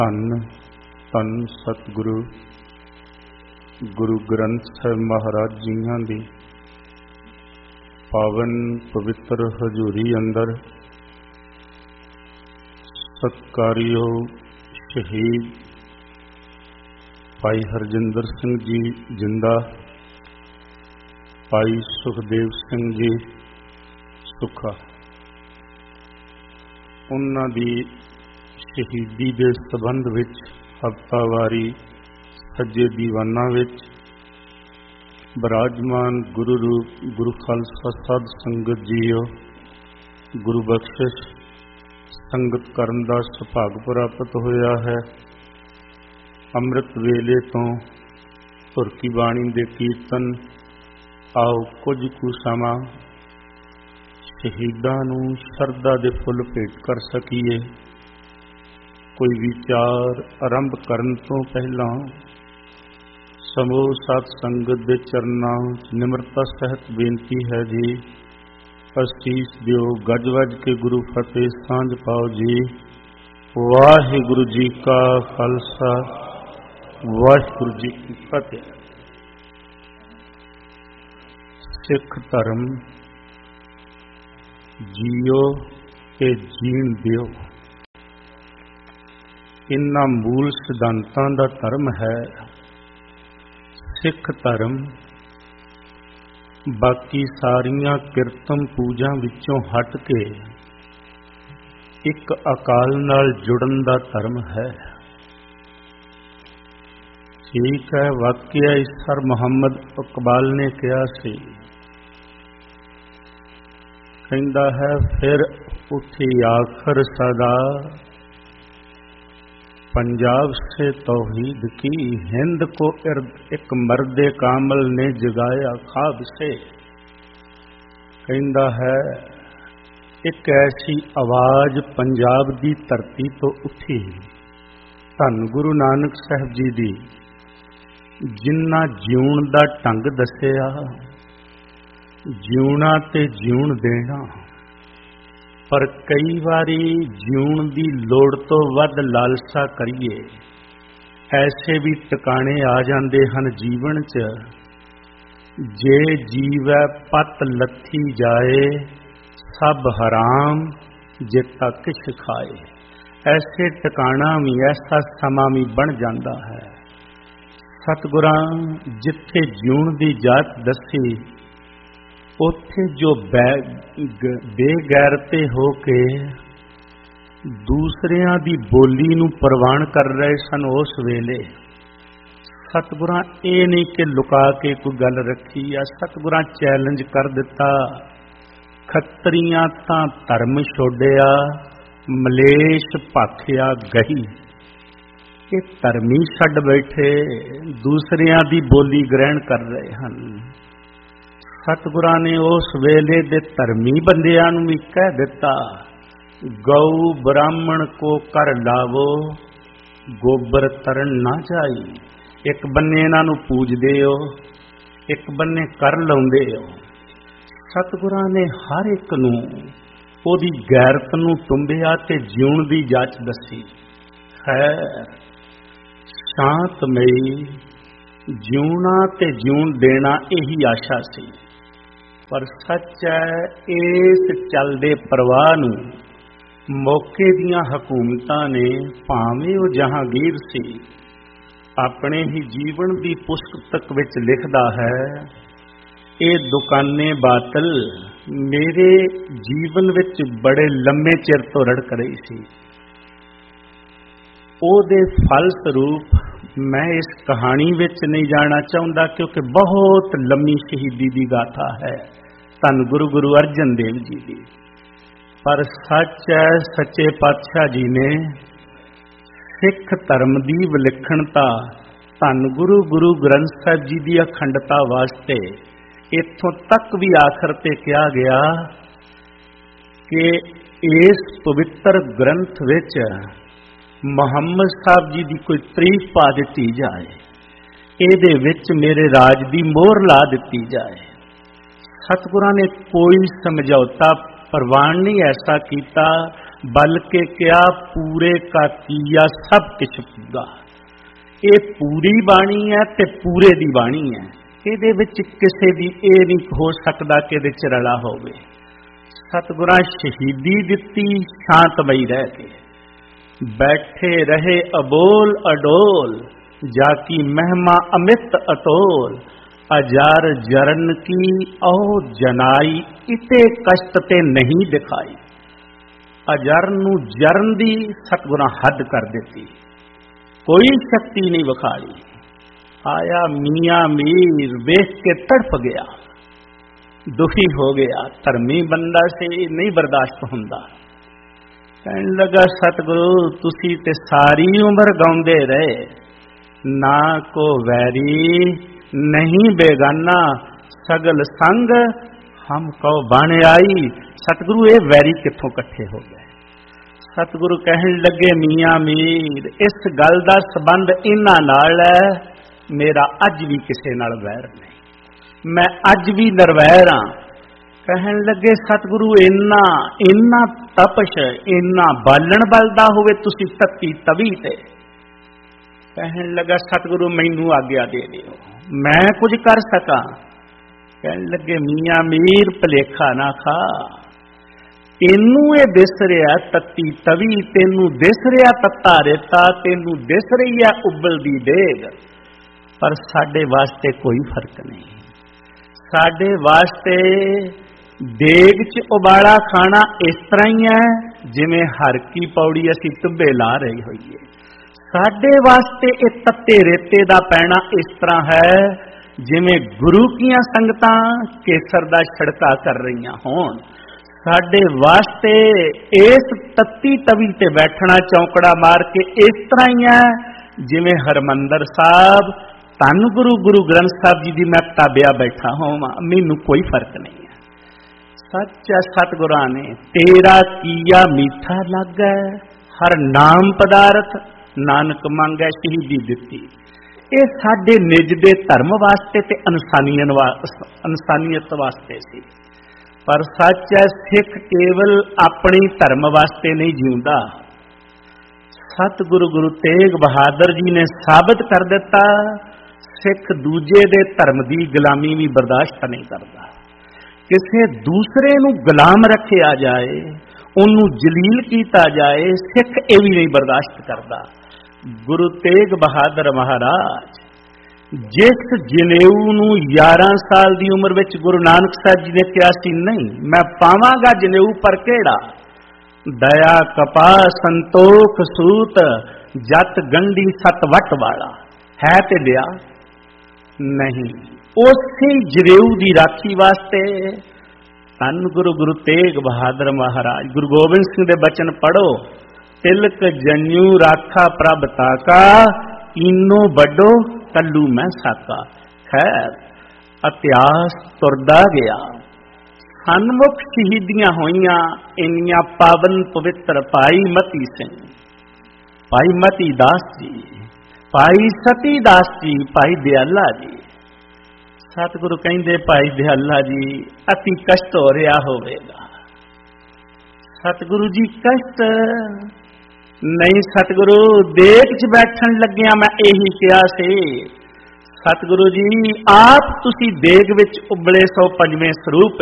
ਧੰਨ ਧੰਨ ਸਤਿਗੁਰੂ ਗੁਰੂ ਗ੍ਰੰਥ ਸਾਹਿਬ ਮਹਾਰਾਜ ਜੀਆਂ ਦੀ ਪਾਵਨ ਪਵਿੱਤਰ ਹਜ਼ੂਰੀ ਅੰਦਰ ਸਤਿਕਾਰਯੋਗ ਸ਼ਹੀਦ ਭਾਈ ਹਰਜਿੰਦਰ ਸਿੰਘ ਜੀ ਜਿੰਦਾ, ਭਾਈ ਸੁਖਦੇਵ ਸਿੰਘ ਜੀ ਸੁੱਖਾ, ਉਹਨਾਂ ਦੀ ਸ਼ਹੀਦੀ ਦੇ ਸੰਬੰਧ ਵਿੱਚ ਹਫ਼ਤਾਵਾਰੀ ਸੱਜੇ ਦੀਵਾਨਾਂ ਵਿੱਚ ਬਿਰਾਜਮਾਨ ਗੁਰੂ ਰੂਪ ਗੁਰੂ ਖਾਲਸਾ ਸਾਧ ਸੰਗਤ ਜੀਓ, ਗੁਰੂ ਬਖਸ਼ਿਸ਼ ਸੰਗਤ ਕਰਨ ਦਾ ਸੁਭਾਗ ਪ੍ਰਾਪਤ ਹੋਇਆ ਹੈ। ਅੰਮ੍ਰਿਤ ਵੇਲੇ ਤੋਂ ਧੁਰ ਕੀ ਬਾਣੀ ਦੇ ਕੀਰਤਨ ਆਓ ਕੁਝ ਕੁ ਸਮਾਂ ਸ਼ਹੀਦਾਂ ਨੂੰ ਸ਼ਰਧਾ ਦੇ ਫੁੱਲ ਭੇਟ ਕਰ ਸਕੀਏ। ਕੋਈ ਵਿਚਾਰ ਆਰੰਭ ਕਰਨ ਤੋਂ ਪਹਿਲਾਂ ਸਮੂਹ ਸਾਧ ਸੰਗਤ ਦੇ ਚਰਨਾਂ ਵਿੱਚ ਨਿਮਰਤਾ ਸਹਿਤ ਬੇਨਤੀ ਹੈ ਜੀ, ਅਸੀਸ ਦਿਓ, ਗੱਜ ਵੱਜ ਕੇ ਗੁਰੂ ਫਤਿਹ ਸਾਂਝ ਪਾਓ ਜੀ। ਵਾਹਿਗੁਰੂ ਜੀ ਕਾ ਖਾਲਸਾ, ਵਾਹਿਗੁਰੂ ਜੀ ਕੀ ਫਤਿਹ। ਸਿੱਖ ਧਰਮ ਜੀਓ ਤੇ ਜੀਣ ਦਿਓ, ਇਨ੍ਹਾਂ ਮੂਲ ਸਿਧਾਂਤਾਂ ਦਾ ਧਰਮ ਹੈ ਸਿੱਖ ਧਰਮ। ਬਾਕੀ ਸਾਰੀਆਂ ਕੀਰਤਨ ਪੂਜਾ ਵਿੱਚੋਂ ਹਟ ਕੇ ਇੱਕ ਅਕਾਲ ਨਾਲ ਜੁੜਨ ਦਾ ਧਰਮ ਹੈ। ਠੀਕ ਹੈ, ਵਾਕਿਆ ਸਰ ਮੁਹੰਮਦ ਇਕਬਾਲ ਨੇ ਕਿਹਾ ਸੀ, ਕਹਿੰਦਾ ਹੈ ਫਿਰ ਉੱਠੀ ਆਖਰ ਸਦਾ पंजाब से तौहीद की, हिंद को इर्द एक मर्दे कामल ने जगाया ख्वाब से। कहता है एक ऐसी आवाज पंजाब दी धरती तो उठी, धन गुरु नानक साहब जी दी, जिन्ना जीउण दा ढंग दसिया, जीउणा ते जीउण देना। पर कई वारी जीउण दी लोड़ तो वध लालसा करिए, ऐसे भी टिकाणे आ जाते हैं जीवन च, जे जीवै पत लथी जाए, सब हराम जिता किश खाए। ऐसे टिकाणा भी ऐसा समा भी बन जाता है। सतगुरां जिथे जीउण दी जात दसी, ਉੱਥੇ ਜੋ ਬੇਗੈਰਤੇ ਹੋ ਕੇ ਦੂਸਰਿਆਂ ਦੀ ਬੋਲੀ ਨੂੰ ਪ੍ਰਵਾਨ ਕਰ ਰਹੇ ਸਨ, ਉਸ ਵੇਲੇ ਸਤਿਗੁਰਾਂ ਇਹ ਨਹੀਂ ਕਿ ਲੁਕਾ ਕੇ ਕੋਈ ਗੱਲ ਰੱਖੀ ਆ, ਸਤਿਗੁਰਾਂ ਚੈਲੰਜ ਕਰ ਦਿੱਤਾ, ਖੱਤਰੀਆਂ ਤਾਂ ਧਰਮ ਛੋੜਿਆ, ਮਲੇਸ਼ ਭਾਖਿਆ ਗਈ। ਇਹ ਧਰਮੀ ਛੱਡ ਬੈਠੇ ਦੂਸਰਿਆਂ ਦੀ ਬੋਲੀ ਗ੍ਰਹਿਣ ਕਰ ਰਹੇ ਹਨ। ਸਤਿਗੁਰਾਂ ਨੇ ਉਸ ਵੇਲੇ ਦੇ ਧਰਮੀ ਬੰਦਿਆਂ ਨੂੰ ਵੀ ਕਹਿ ਦਿੱਤਾ, ਗਊ ਬ੍ਰਾਹਮਣ ਕੋ ਕਰ ਲਾਵੋ, ਗੋਬਰ ਤਰਨ ਨਾ ਜਾਈ। ਇੱਕ ਬੰਨੇ ਇਹਨਾਂ ਨੂੰ ਪੂਜਦੇ ਹੋ, ਇੱਕ ਬੰਨੇ ਕਰ ਲਾਉਂਦੇ ਹੋ। ਸਤਿਗੁਰਾਂ ਨੇ ਹਰ ਇੱਕ ਨੂੰ ਉਹਦੀ ਗੈਰਤ ਨੂੰ ਟੁੰਬਿਆ ਤੇ ਜਿਉਣ ਦੀ ਜਾਚ ਦੱਸੀ ਹੈ। ਸ਼ਾਂਤਮਈ ਜਿਉਣਾ ਤੇ ਜਿਉਣ ਦੇਣਾ ਇਹੀ ਆਸ਼ਾ ਸੀ। ਪਰ ਸੱਚ ਹੈ, ਇਸ ਚੱਲਦੇ ਪ੍ਰਵਾਹ ਨੂੰ ਮੌਕੇ ਦੀਆਂ ਹਕੂਮਤਾਂ ਨੇ, ਭਾਵੇਂ ਉਹ ਜਹਾਂਗੀਰ ਸੀ, ਆਪਣੇ ਹੀ ਜੀਵਨ ਦੀ ਪੁਸਤਕ ਵਿੱਚ ਲਿਖਦਾ ਹੈ, ਇਹ ਦੁਕਾਨੇ ਬਾਤਲ ਮੇਰੇ ਜੀਵਨ ਵਿੱਚ ਬੜੇ ਲੰਮੇ ਚਿਰ ਤੋਂ ਰੜਕ ਰਹੀ ਸੀ। ਉਹਦੇ ਫਲ ਸਰੂਪ ਮੈਂ ਇਸ ਕਹਾਣੀ ਵਿੱਚ ਨਹੀਂ ਜਾਣਾ ਚਾਹੁੰਦਾ, ਕਿਉਂਕਿ ਬਹੁਤ ਲੰਮੀ ਸ਼ਹੀਦੀ ਦੀ ਗਾਥਾ ਹੈ ਧੰਨ ਗੁਰੂ ਅਰਜਨ ਦੇਵ ਜੀ ਦੀ। ਪਰ ਸੱਚ ਹੈ, ਸੱਚੇ ਪਾਤਸ਼ਾਹ ਜੀ ਨੇ ਸਿੱਖ ਧਰਮ ਦੀ ਵਿਲੱਖਣਤਾ, ਧੰਨ ਗੁਰੂ ਗ੍ਰੰਥ ਸਾਹਿਬ ਜੀ ਦੀ ਅਖੰਡਤਾ ਵਾਸਤੇ ਇੱਥੋਂ ਤੱਕ ਵੀ ਆਖਰ ਤੇ ਕਿਹਾ ਗਿਆ ਕਿ ਇਸ ਪਵਿੱਤਰ ਗ੍ਰੰਥ ਵਿੱਚ ਮੁਹੰਮਦ ਸਾਹਿਬ ਜੀ ਦੀ ਕੋਈ ਤਾਰੀਫ ਪਾ ਦਿੱਤੀ ਜਾਏ, ਇਹਦੇ ਵਿੱਚ ਮੇਰੇ ਰਾਜ ਦੀ ਮੋਹਰ ਲਾ ਦਿੱਤੀ ਜਾਏ। ਸਤਿਗੁਰਾਂ ਨੇ ਕੋਈ ਸਮਝੌਤਾ ਪ੍ਰਵਾਨ ਨਹੀਂ ਐਸਾ ਕੀਤਾ बल्कि क्या पूरे का किया सब किछ पूरा। ये पूरी बाणी है ते पूरे दी बाणी है, इहदे विच किसे दी ये नहीं हो सकदा कि इहदे च रला होवे। सतगुरां शहीदी दित्ती शांतमई रह के, बैठे रहे अबोल अडोल, जाकी महिमा अमित अतोल। अजार जरन की औ जनाई, इते कष्ट ते नहीं दिखाई। अजर नूं जरन दी सतगुरां हद कर दिती, कोई शक्ति नहीं विखाई। आया मियां मीर वेख के तड़प गया, दुखी हो गया, धर्मी बंदा से नहीं बर्दाश्त हुंदा। कहन लगा सतगुरु तुसी ते सारी उम्र गाउंदे रहे, ना को वैरी नहीं बेगाना, सगल संग हम कहो बन आई। सतगुरु ये वैरी कित्थों कट्ठे हो गए। सतगुरु कहन लगे मियां मीर इस गल दा संबंध इन्हां नाल है, मेरा अज भी किसे नाल वैर नहीं, मैं अज भी नरवैर हां। कहन लगे सतगुरु इन्ना इन्ना तपश इन्ना बालण बलदा होवे तुसी तत्ती तवी ते। कहन लगा सतगुरु मैनू आग्या दे दिओ, मैं कुछ कर सका। कहन लगे मियां मीर भलेखा ना खा, तेनू ये दिस रहा तत्ती तवी, तेनू दिस रहा तत्ता रेता, तेनू दिस रही है उबलदी देग, पर साडे वास्ते कोई फर्क नहीं। साडे वास्ते देग च उबाला खाना इस तरह ही है जिवें हर की पौड़ी असी तुब्बे ला रही होईए। साडे वास्ते इह तत्ते रेते दा पैना इस तरह है जिवें गुरु कीआं संगतां केसर दा छिड़का कर रहीआं होण। साडे वास्ते इस तत्ती तवी ते बैठना चौंकड़ा मार के इस तरह ही है जिवें हरमंदर साहब धन गुरु गुरु ग्रंथ साहब जी दी मैं ताबिया बैठा होवां, मैनूं कोई फर्क नहीं है। सच सतगुरां ने तेरा किया मीठा लागै, हर नाम पदार्थ नानक मंगै शहीदी दित्ती। ये साडे निज दे धर्म वास्ते ते इंसानियत वास्ते सी, पर सच है सिख केवल अपनी धर्म वास्ते नहीं जीउंदा। सतगुरु गुरु तेग बहादुर जी ने साबित कर दिता सिख दूजे दे धर्म की गुलामी भी बर्दाश्त नहीं करता। किसी दूसरे नूं गुलाम रखिया जाए, उन्नू जलील किया जाए, सिख ये भी नहीं बर्दाश्त करता। गुरु तेग बहादुर महाराज जिस जनेऊ नूं 11 साल की उम्र विच गुरु नानक साहब जी ने कहा सी नहीं मैं पावांगा जनेऊ पर केड़ा, दया कपा संतोख सूत जत गंढी सत वट वाला है ते दिया नहीं। उसे जनेऊ की राखी वास्ते धन गुरु गुरु तेग बहादुर महाराज गुरु गोबिंद सिंह दे बचन पढ़ो, तिलक जन्यू राखा प्रभ ताका, इनो बड़ो तल्लू मैं साका। खैर इतिहास तुरदा गया, सन्मुख शहीदियां होइयां इन्नियां पावन पवित्र भाई मती सिंह, भाई मती दास जी, भाई सती दास जी, भाई दयाला जी। सतगुरु कहंदे भाई दयाला जी अति कष्ट हो रहा होवेगा। सतगुरु जी कष्ट नहीं, सतगुरु देग च बैठन लग्या मैं यही कहा से। सतगुरु जी आप तुसी देग विच उबले 105वें स्वरूप